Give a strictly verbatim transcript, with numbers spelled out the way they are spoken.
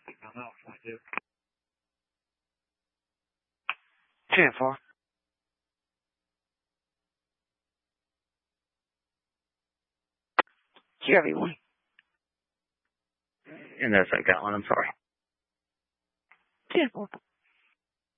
ten four. You have one. And that's I got one, I'm sorry. ten four.